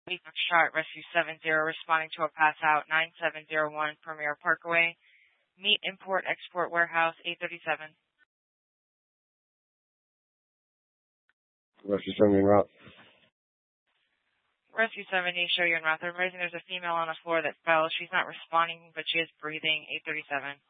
Shot Rescue 70 responding to a pass out 9701 Premier Parkway. Meat Import Export Warehouse 837. Rescue 70 en route. Rescue 70, show you en route. They're advising there's a female on the floor that fell. She's not responding, but she is breathing. 837.